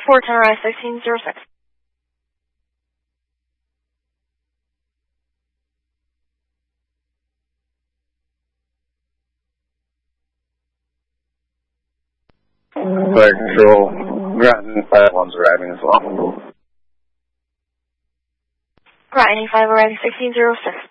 410 arrive 1606. Flight Control, Groton 5-1's arriving as well. Groton 5 arriving 1606.